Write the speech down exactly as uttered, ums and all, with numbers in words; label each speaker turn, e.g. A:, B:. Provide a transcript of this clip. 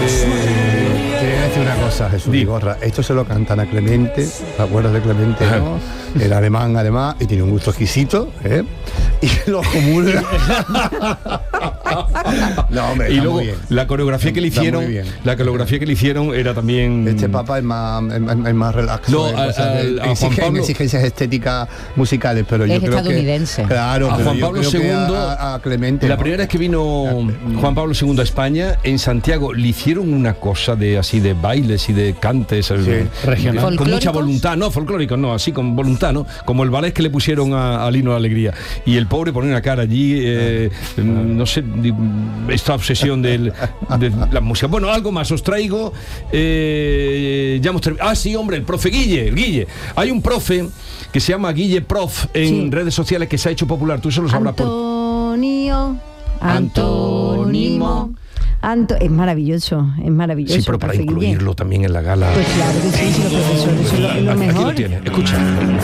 A: Eh, te voy a decir una cosa, Jesús Vigorra. Esto se lo cantan a Clemente, ¿te acuerdas de Clemente? ¿No? Era alemán, además, y tiene un gusto exquisito, ¿eh? Y lo acumula.
B: No, hombre, y luego la coreografía que le hicieron, la coreografía que le hicieron era también.
A: Este Papa es más, es, es más relax.
B: No, a, a, a, a Juan Pablo,
A: exigencias estéticas musicales, pero
C: es
A: yo creo
C: estadounidense.
A: que claro,
B: a Juan Pablo segundo,
A: a, a Clemente.
B: La ¿no? primera vez que vino Juan Pablo segundo a España, en Santiago le hicieron una cosa de así de bailes y de cantes, sí,
C: regional,
B: con mucha voluntad, no folclóricos, no, así con voluntad, ¿no? Como el ballet que le pusieron a, a Lino de Alegría. Y el pobre ponía una cara allí, eh, ah, no sé, esta obsesión del, de la música. Bueno, algo más os traigo. Eh, ya hemos terminado. Ah, sí, hombre, el profe Guille, el Guille. Hay un profe que se llama Guille Prof en sí. redes sociales que se ha hecho popular. Tú eso lo sabrás.
C: Antonio, por... Antónimo. Anto, es maravilloso, es maravilloso.
B: Sí, pero para incluirlo Guille. También en la gala.
C: Pues claro que sí, sí, los profesores, eso es lo, lo mejor.
B: Aquí lo tiene, escucha.